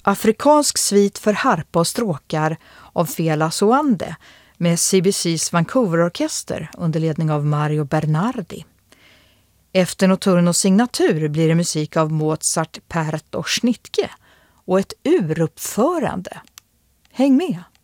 afrikansk svit för harpa och stråkar av Fela Soande med CBCs Vancouverorkester under ledning av Mario Bernardi. Efter Notturnos signatur blir det musik av Mozart, Pärt och Schnittke och ett uruppförande. Häng med!